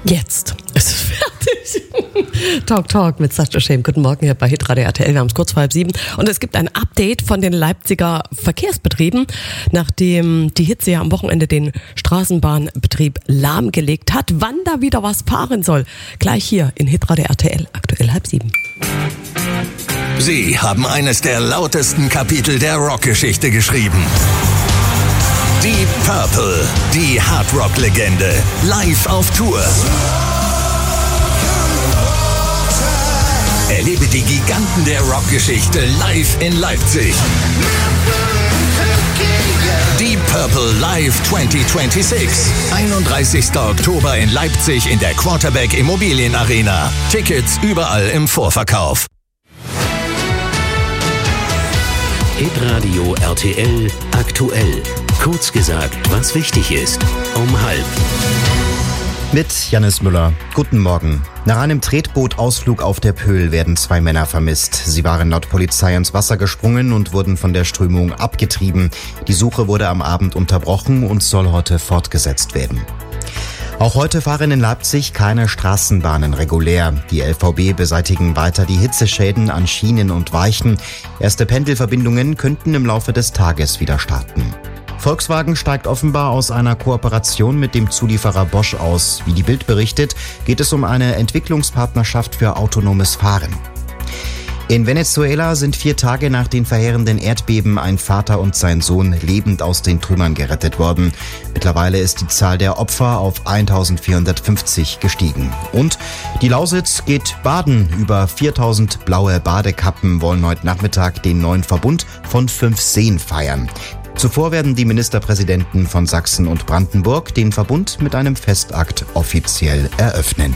Jetzt ist es fertig. Talk mit Sascha Schäm. Guten Morgen hier bei Hitradio RTL. Wir haben es kurz vor 6:30 und es gibt ein Update von den Leipziger Verkehrsbetrieben, nachdem die Hitze ja am Wochenende den Straßenbahnbetrieb lahmgelegt hat. Wann da wieder was fahren soll, gleich hier in Hitradio RTL, aktuell 6:30. Sie haben eines der lautesten Kapitel der Rockgeschichte geschrieben. Deep Purple, die Hardrock-Legende, live auf Tour. Erlebe die Giganten der Rockgeschichte live in Leipzig. Deep Purple Live 2026. 31. Oktober in Leipzig in der Quarterback Immobilienarena. Tickets überall im Vorverkauf. Hitradio RTL aktuell. Kurz gesagt, was wichtig ist. Um 12:30. Mit Jannis Müller. Guten Morgen. Nach einem Tretbootausflug auf der Pöhl werden 2 Männer vermisst. Sie waren laut Polizei ins Wasser gesprungen und wurden von der Strömung abgetrieben. Die Suche wurde am Abend unterbrochen und soll heute fortgesetzt werden. Auch heute fahren in Leipzig keine Straßenbahnen regulär. Die LVB beseitigen weiter die Hitzeschäden an Schienen und Weichen. Erste Pendelverbindungen könnten im Laufe des Tages wieder starten. Volkswagen steigt offenbar aus einer Kooperation mit dem Zulieferer Bosch aus. Wie die Bild berichtet, geht es um eine Entwicklungspartnerschaft für autonomes Fahren. In Venezuela sind 4 Tage nach den verheerenden Erdbeben ein Vater und sein Sohn lebend aus den Trümmern gerettet worden. Mittlerweile ist die Zahl der Opfer auf 1450 gestiegen. Und die Lausitz geht baden. Über 4000 blaue Badekappen wollen heute Nachmittag den neuen Verbund von 5 Seen feiern. Zuvor werden die Ministerpräsidenten von Sachsen und Brandenburg den Verbund mit einem Festakt offiziell eröffnen.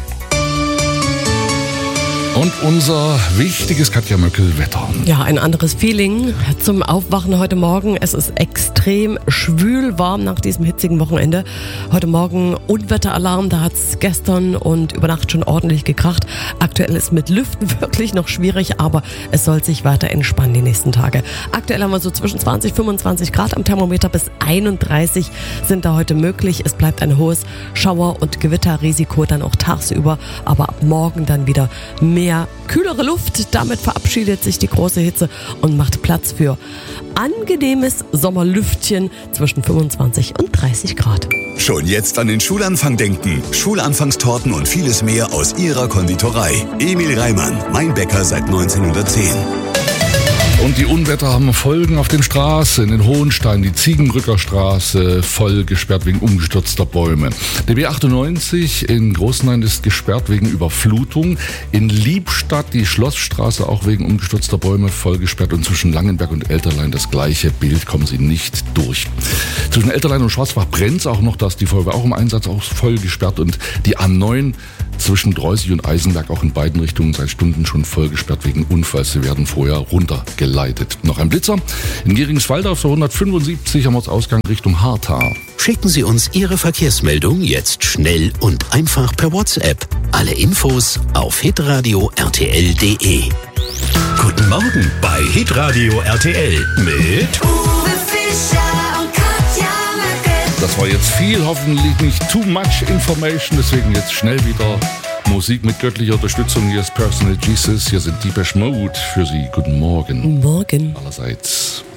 Und unser wichtiges Katja Möckel-Wetter. Ja, ein anderes Feeling zum Aufwachen heute Morgen. Es ist extrem schwül warm nach diesem hitzigen Wochenende. Heute Morgen Unwetteralarm, da hat es gestern und über Nacht schon ordentlich gekracht. Aktuell ist mit Lüften wirklich noch schwierig, aber es soll sich weiter entspannen die nächsten Tage. Aktuell haben wir so zwischen 20, 25 Grad am Thermometer, bis 31 sind da heute möglich. Es bleibt ein hohes Schauer- und Gewitterrisiko dann auch tagsüber, aber ab morgen dann wieder mehr kühlere Luft. Damit verabschiedet sich die große Hitze und macht Platz für angenehmes Sommerlüftchen zwischen 25 und 30 Grad. Schon jetzt an den Schulanfang denken. Schulanfangstorten und vieles mehr aus Ihrer Konditorei. Emil Reimann, mein Bäcker seit 1910. Und die Unwetter haben Folgen auf den Straßen. In Hohenstein die Ziegenbrücker Straße voll gesperrt wegen umgestürzter Bäume. Der B98 in Großenhain ist gesperrt wegen Überflutung. In Liebstadt die Schlossstraße auch wegen umgestürzter Bäume voll gesperrt. Und zwischen Langenberg und Elterlein das gleiche Bild, kommen sie nicht durch. Zwischen Elterlein und Schwarzbach brennt es auch noch, da ist die Feuerwehr auch im Einsatz, auch voll gesperrt. Und die A9 zwischen Dreusig und Eisenberg auch in beiden Richtungen seit Stunden schon voll gesperrt wegen Unfalls. Sie werden vorher runtergeleitet. Noch ein Blitzer. In Geringswalde auf der 175 am Ortsausgang Richtung Hartha. Schicken Sie uns Ihre Verkehrsmeldung jetzt schnell und einfach per WhatsApp. Alle Infos auf hitradio rtl.de. Guten Morgen bei Hitradio RTL mit Uwe Fischer und Katja Möckel. Das war jetzt viel, hoffentlich nicht too much information, deswegen jetzt schnell wieder Musik mit göttlicher Unterstützung. Hier ist Personal Jesus, hier sind Depeche Mode für Sie. Guten Morgen. Morgen. Allerseits.